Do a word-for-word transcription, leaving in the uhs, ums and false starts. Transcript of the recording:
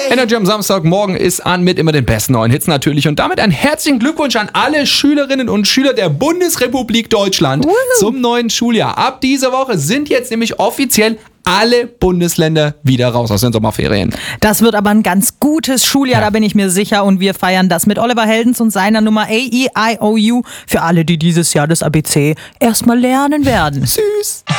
Energy am Samstagmorgen ist an mit immer den besten neuen Hits natürlich. Und damit einen herzlichen Glückwunsch an alle Schülerinnen und Schüler der Bundesrepublik Deutschland Woo. zum neuen Schuljahr. Ab dieser Woche sind jetzt nämlich offiziell alle Bundesländer wieder raus aus den Sommerferien. Das wird aber ein ganz gutes Schuljahr, Ja. da bin ich mir sicher. Und wir feiern das mit Oliver Heldens und seiner Nummer A E I O U für alle, die dieses Jahr das A B C erstmal lernen werden. Süß.